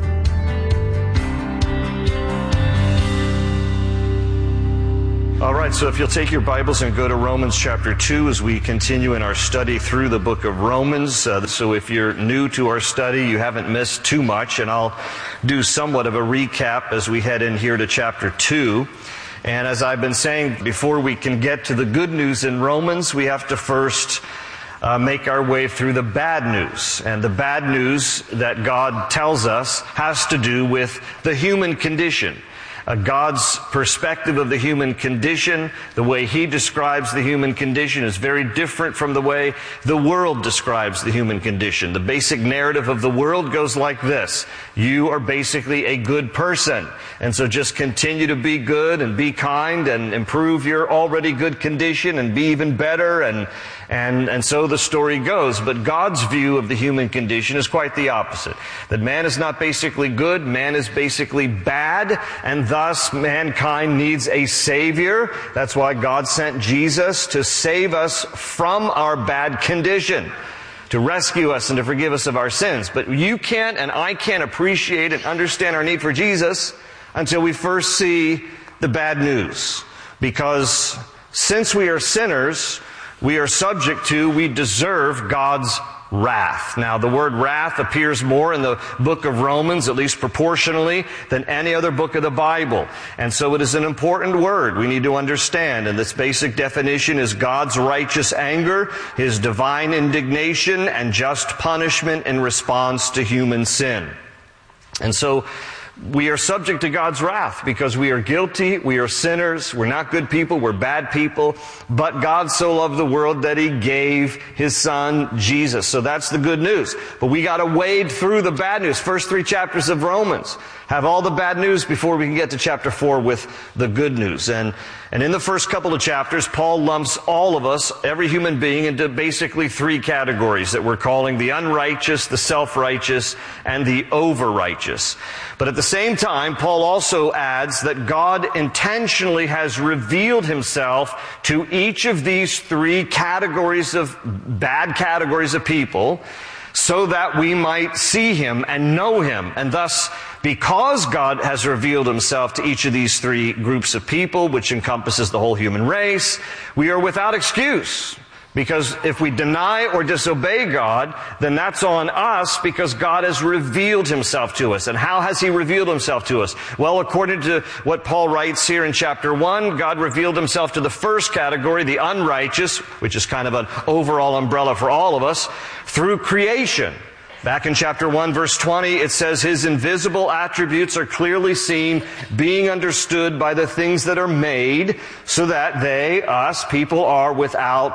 Speaker 26: All right, so if you'll take your Bibles and go to Romans chapter 2 as we continue in our study through the book of Romans. So if you're new to our study, you haven't missed too much, and I'll do somewhat of a recap as we head in here to chapter 2. And as I've been saying, before we can get to the good news in Romans, we have to first make our way through the bad news. And the bad news that God tells us has to do with the human condition. God's perspective of the human condition, the way He describes the human condition, is very different from the way the world describes the human condition. The basic narrative of the world goes like this: you are basically a good person, and so just continue to be good and be kind and improve your already good condition and be even better, and so the story goes. But God's view of the human condition is quite the opposite. That man is not basically good, man is basically bad, and thus mankind needs a Savior. That's why God sent Jesus to save us from our bad condition, to rescue us and to forgive us of our sins. But you can't and I can't appreciate and understand our need for Jesus until we first see the bad news. Because since we are sinners, we deserve God's wrath. Now, the word wrath appears more in the book of Romans, at least proportionally, than any other book of the Bible. And so it is an important word we need to understand. And this basic definition is God's righteous anger, His divine indignation, and just punishment in response to human sin. And so we are subject to God's wrath because we are guilty, we are sinners, we're not good people, we're bad people, but God so loved the world that He gave His Son, Jesus. So that's the good news. But we got to wade through the bad news. First 3 chapters of Romans have all the bad news before we can get to chapter 4 with the good news. And in the first couple of chapters, Paul lumps all of us, every human being, into basically 3 categories that we're calling the unrighteous, the self-righteous, and the over-righteous. But at the same time, Paul also adds that God intentionally has revealed Himself to each of these 3 categories of bad categories of people so that we might see Him and know Him. And thus, because God has revealed Himself to each of these 3 groups of people, which encompasses the whole human race, we are without excuse. Because if we deny or disobey God, then that's on us because God has revealed Himself to us. And how has He revealed Himself to us? Well, according to what Paul writes here in chapter 1, God revealed Himself to the first category, the unrighteous, which is kind of an overall umbrella for all of us, through creation. Back in chapter 1, verse 20, it says, His invisible attributes are clearly seen, being understood by the things that are made, so that they, us, people, are without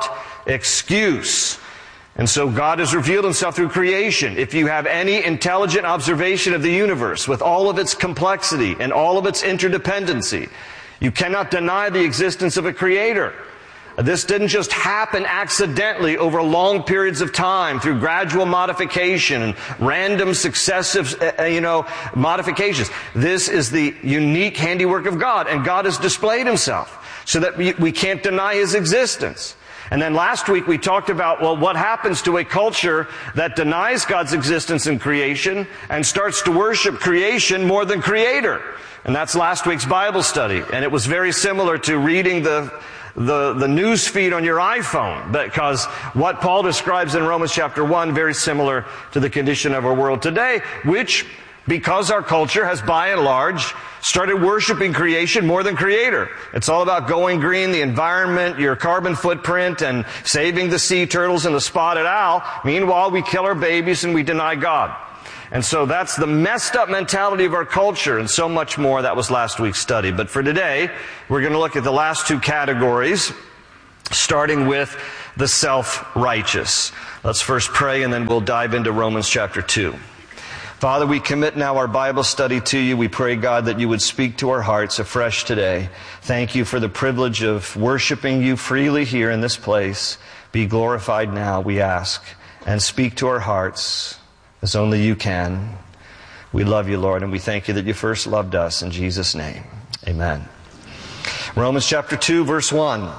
Speaker 26: excuse. And so God has revealed Himself through creation. If you have any intelligent observation of the universe, with all of its complexity and all of its interdependency, you cannot deny the existence of a Creator. This didn't just happen accidentally over long periods of time through gradual modification and random successive, modifications. This is the unique handiwork of God, and God has displayed Himself so that we can't deny His existence. And then last week we talked about, what happens to a culture that denies God's existence in creation and starts to worship creation more than Creator. And that's last week's Bible study. And it was very similar to reading the the news feed on your iPhone, because what Paul describes in Romans chapter 1, very similar to the condition of our world today, which, because our culture has by and large started worshiping creation more than Creator. It's all about going green, the environment, your carbon footprint, and saving the sea turtles and the spotted owl. Meanwhile, we kill our babies and we deny God. And so that's the messed up mentality of our culture, and so much more. That was last week's study. But for today, we're going to look at the last two categories, starting with the self-righteous. Let's first pray, and then we'll dive into Romans chapter 2. Father, we commit now our Bible study to you. We pray, God, that you would speak to our hearts afresh today. Thank you for the privilege of worshiping you freely here in this place. Be glorified now, we ask, and speak to our hearts as only you can. We love you, Lord, and we thank you that you first loved us. In Jesus' name, amen. Romans chapter 2, verse 1.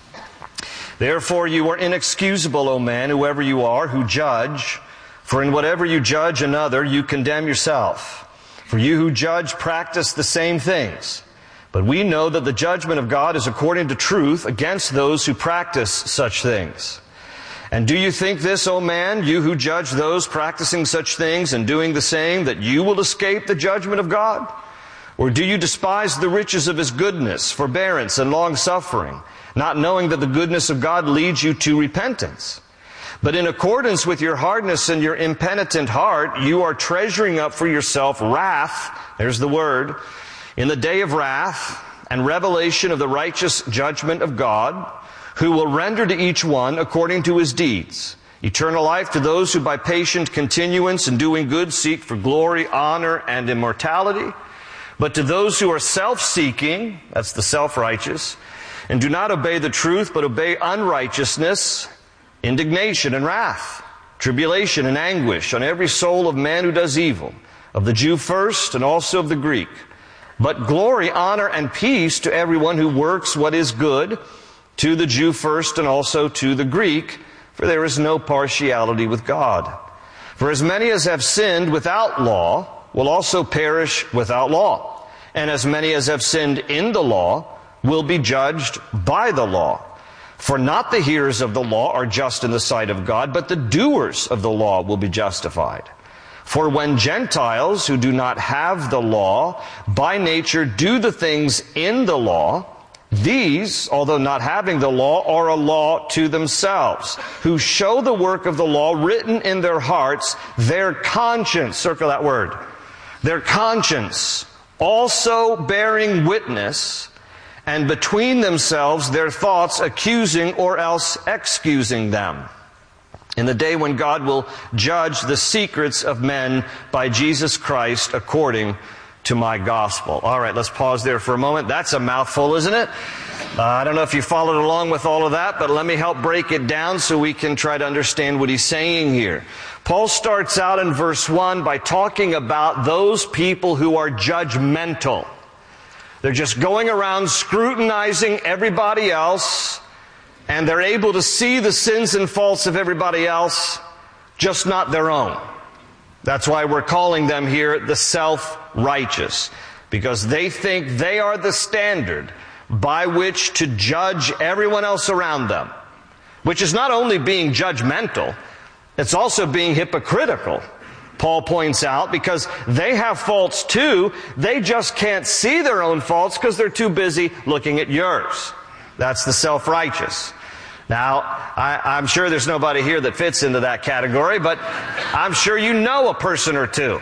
Speaker 26: Therefore you are inexcusable, O man, whoever you are, who judge. For in whatever you judge another, you condemn yourself. For you who judge practice the same things. But we know that the judgment of God is according to truth against those who practice such things. And do you think this, O man, you who judge those practicing such things and doing the same, that you will escape the judgment of God? Or do you despise the riches of His goodness, forbearance, and long-suffering, not knowing that the goodness of God leads you to repentance? But in accordance with your hardness and your impenitent heart, you are treasuring up for yourself wrath, there's the word, in the day of wrath and revelation of the righteous judgment of God, who will render to each one according to his deeds. Eternal life to those who by patient continuance in doing good seek for glory, honor, and immortality. But to those who are self-seeking, that's the self-righteous, and do not obey the truth but obey unrighteousness, indignation and wrath, tribulation and anguish on every soul of man who does evil, of the Jew first and also of the Greek. But glory, honor, and peace to everyone who works what is good, to the Jew first and also to the Greek, for there is no partiality with God. For as many as have sinned without law will also perish without law, and as many as have sinned in the law will be judged by the law. For not the hearers of the law are just in the sight of God, but the doers of the law will be justified. For when Gentiles who do not have the law by nature do the things in the law, these, although not having the law, are a law to themselves, who show the work of the law written in their hearts, their conscience, circle that word, their conscience, also bearing witness, and between themselves their thoughts accusing or else excusing them. In the day when God will judge the secrets of men by Jesus Christ according to my gospel. All right, let's pause there for a moment. That's a mouthful, isn't it? I don't know if you followed along with all of that, but let me help break it down so we can try to understand what he's saying here. Paul starts out in verse 1 by talking about those people who are judgmental. They're just going around scrutinizing everybody else, and they're able to see the sins and faults of everybody else, just not their own. That's why we're calling them here the self-righteous, because they think they are the standard by which to judge everyone else around them, which is not only being judgmental, it's also being hypocritical, Paul points out, because they have faults too. They just can't see their own faults because they're too busy looking at yours. That's the self-righteous. Now, I'm sure there's nobody here that fits into that category, but I'm sure you know a person or two.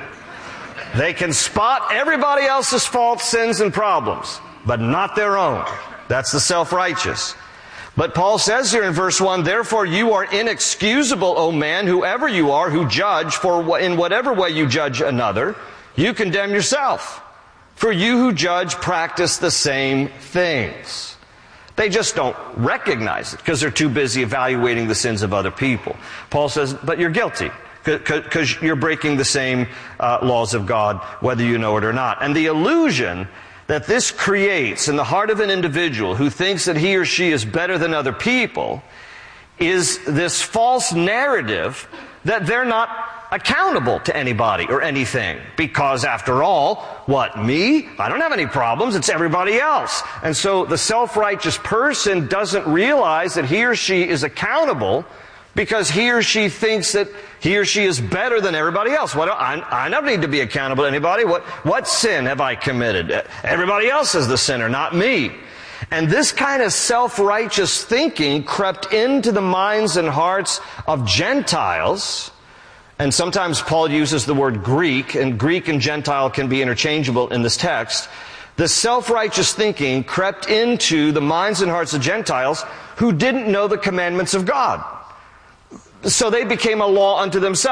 Speaker 26: They can spot everybody else's faults, sins, and problems, but not their own. That's the self-righteous. But Paul says here in verse 1, therefore you are inexcusable, O man, whoever you are, who judge, for in whatever way you judge another, you condemn yourself. For you who judge practice the same things. They just don't recognize it because they're too busy evaluating the sins of other people. Paul says, but you're guilty because you're breaking the same laws of God, whether you know it or not. And the illusion that this creates in the heart of an individual who thinks that he or she is better than other people is this false narrative that they're not accountable to anybody or anything. Because after all, what, me? I don't have any problems. It's everybody else. And so the self-righteous person doesn't realize that he or she is accountable because he or she thinks that he or she is better than everybody else. I don't need to be accountable to anybody. What sin have I committed? Everybody else is the sinner, not me. And this kind of self-righteous thinking crept into the minds and hearts of Gentiles. And sometimes Paul uses the word Greek, and Greek and Gentile can be interchangeable in this text. The self-righteous thinking crept into the minds and hearts of Gentiles who didn't know the commandments of God. So they became a law unto themselves.